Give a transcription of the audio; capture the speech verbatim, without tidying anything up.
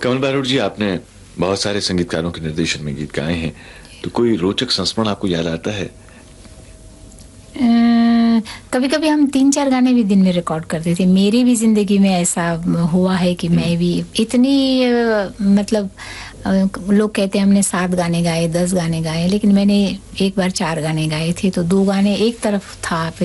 कमल बारोट जी, आपने बहुत सारे संगीतकारों के निर्देशन में गीत गाए हैं, तो कोई रोचक संस्मरण आपको याद आता है? कभी कभी हम तीन चार गाने भी दिन में रिकॉर्ड करते थे। मेरी भी जिंदगी में ऐसा हुआ है कि मैं भी इतनी मतलब लोग कहते हैं हमने सात गाने गाए, दस गाने गाए, लेकिन मैंने एक बार चार गाने गाए थे। तो दो गाने एक तरफ था